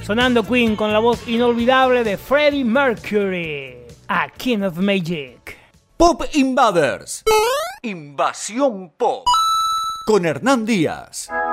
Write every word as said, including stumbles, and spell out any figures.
Sonando Queen con la voz inolvidable de Freddie Mercury, a King of Magic. Pop Invaders. Invasión Pop. Con Hernán Díaz.